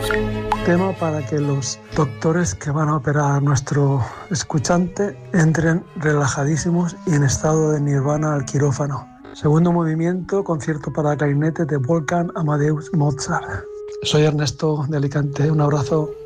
Tema para que los doctores que van a operar a nuestro escuchante entren relajadísimos y en estado de nirvana al quirófano. Segundo movimiento, concierto para clarinete de Wolfgang Amadeus Mozart. Soy Ernesto de Alicante, un abrazo.